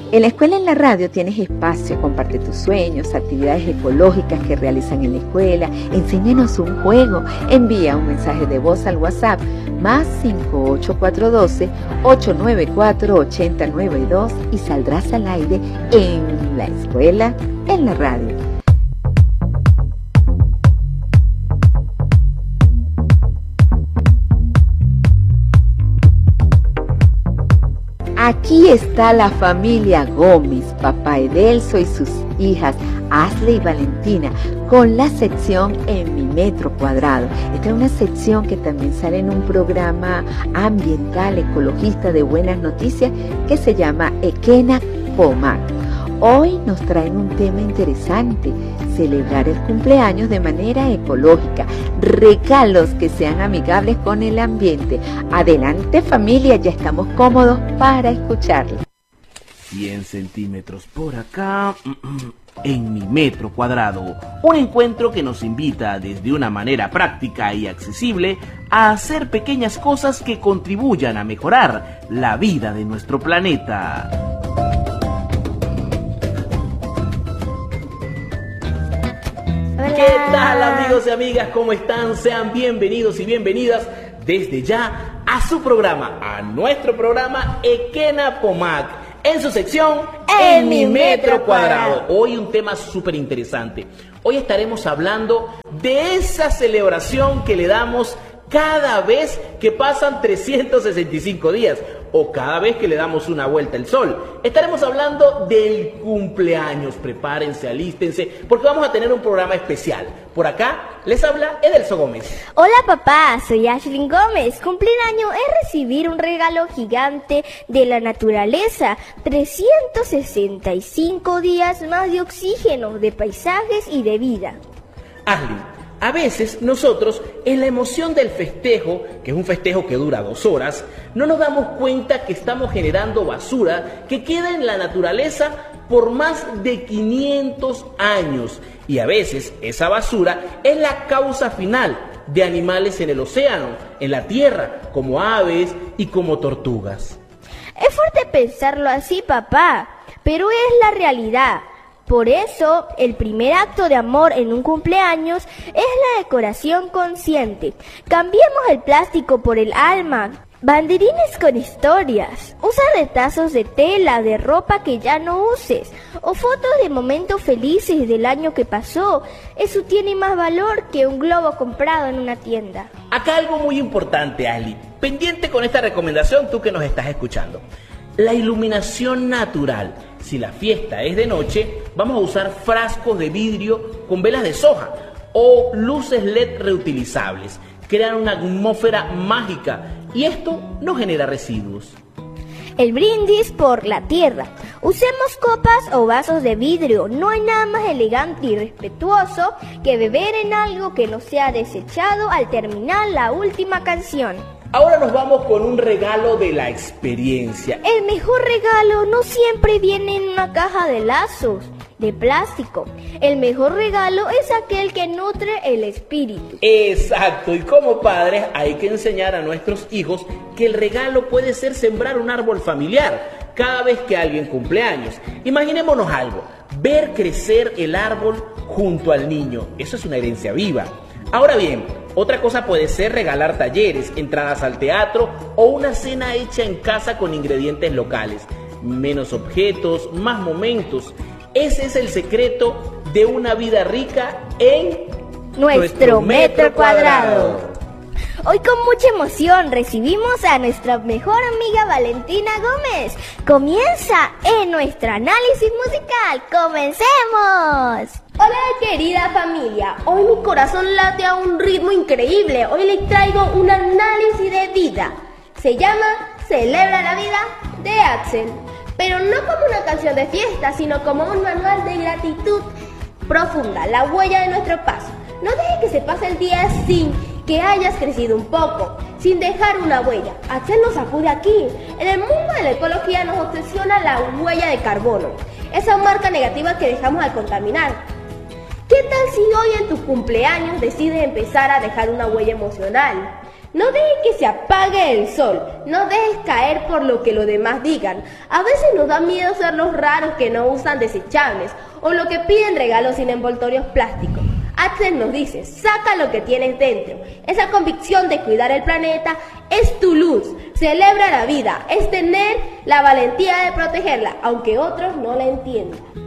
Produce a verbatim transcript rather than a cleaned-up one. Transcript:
En la escuela en la radio tienes espacio, comparte tus sueños, actividades ecológicas que realizan en la escuela, enséñanos un juego, envía un mensaje de voz al WhatsApp más cinco ocho cuatro uno dos, ocho nueve cuatro, ocho cero nueve dos y saldrás al aire en la escuela en la radio. Aquí está la familia Gómez, papá Edelso y sus hijas Ashley y Valentina, con la sección En mi metro cuadrado. Esta es una sección que también sale en un programa ambiental, ecologista de buenas noticias que se llama Ekena Pomac. Hoy nos traen un tema interesante: celebrar el cumpleaños de manera ecológica, regalos que sean amigables con el ambiente. Adelante familia, ya estamos cómodos para escucharla. cien centímetros por acá, en mi metro cuadrado. Un encuentro que nos invita desde una manera práctica y accesible a hacer pequeñas cosas que contribuyan a mejorar la vida de nuestro planeta. ¿Qué tal amigos y amigas? ¿Cómo están? Sean bienvenidos y bienvenidas desde ya a su programa, a nuestro programa Ekena Pomac, en su sección En, en mi metro cuadrado. Hoy un tema súper interesante. Hoy estaremos hablando de esa celebración que le damos cada vez que pasan trescientos sesenta y cinco días o cada vez que le damos una vuelta al sol. Estaremos hablando del cumpleaños. Prepárense, alístense, porque vamos a tener un programa especial. Por acá les habla Edelso Gómez. Hola papá, soy Ashley Gómez. Cumplir año es recibir un regalo gigante de la naturaleza. trescientos sesenta y cinco días más de oxígeno, de paisajes y de vida. Ashley, a veces nosotros, en la emoción del festejo, que es un festejo que dura dos horas, no nos damos cuenta que estamos generando basura que queda en la naturaleza por más de quinientos años. Y a veces esa basura es la causa final de animales en el océano, en la tierra, como aves y como tortugas. Es fuerte pensarlo así, papá, pero es la realidad. Por eso, el primer acto de amor en un cumpleaños es la decoración consciente. Cambiemos el plástico por el alma. Banderines con historias. Usa retazos de tela, de ropa que ya no uses. O fotos de momentos felices del año que pasó. Eso tiene más valor que un globo comprado en una tienda. Acá algo muy importante, Ali. Pendiente con esta recomendación, tú que nos estás escuchando. La iluminación natural. Si la fiesta es de noche, vamos a usar frascos de vidrio con velas de soja o luces L E D reutilizables. Crean una atmósfera mágica y esto no genera residuos. El brindis por la tierra. Usemos copas o vasos de vidrio. No hay nada más elegante y respetuoso que beber en algo que no sea desechado al terminar la última canción. Ahora nos vamos con un regalo de la experiencia. El mejor regalo no siempre viene en una caja de lazos de plástico. El mejor regalo es aquel que nutre el espíritu. Exacto, y como padres hay que enseñar a nuestros hijos que el regalo puede ser sembrar un árbol familiar cada vez que alguien cumple años. Imaginémonos algo, ver crecer el árbol junto al niño. Eso es una herencia viva. Ahora bien, otra cosa puede ser regalar talleres, entradas al teatro o una cena hecha en casa con ingredientes locales. Menos objetos, más momentos. Ese es el secreto de una vida rica en nuestro, nuestro metro cuadrado. Hoy con mucha emoción recibimos a nuestra mejor amiga Valentina Gómez. Comienza en nuestro análisis musical. ¡Comencemos! Hola querida familia, hoy mi corazón late a un ritmo increíble. Hoy les traigo un análisis de vida. Se llama Celebra la vida de Axel. Pero no como una canción de fiesta, sino como un manual de gratitud profunda, la huella de nuestro paso. No dejes que se pase el día sin que hayas crecido un poco, sin dejar una huella. Axel nos acude aquí. En el mundo de la ecología nos obsesiona la huella de carbono, esa marca negativa que dejamos al contaminar. ¿Qué tal si hoy en tu cumpleaños decides empezar a dejar una huella emocional? No dejes que se apague el sol, no dejes caer por lo que los demás digan. A veces nos da miedo ser los raros que no usan desechables o los que piden regalos sin envoltorios plásticos. Axel nos dice, saca lo que tienes dentro. Esa convicción de cuidar el planeta es tu luz. Celebra la vida, es tener la valentía de protegerla, aunque otros no la entiendan.